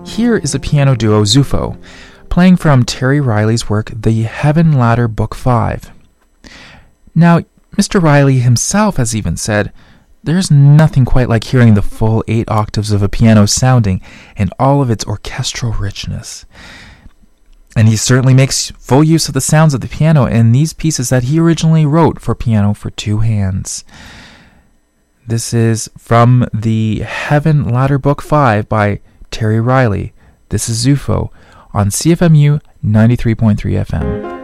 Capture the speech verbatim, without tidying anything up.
Here is a piano duo Zufo, playing from Terry Riley's work, The Heaven Ladder Book five. Now, Mister Riley himself has even said, there's nothing quite like hearing the full eight octaves of a piano sounding in all of its orchestral richness. And he certainly makes full use of the sounds of the piano in these pieces that he originally wrote for piano for two hands. This is from the Heaven Ladder Book five by Terry Riley. This is Zufo on C F M U ninety-three point three F M.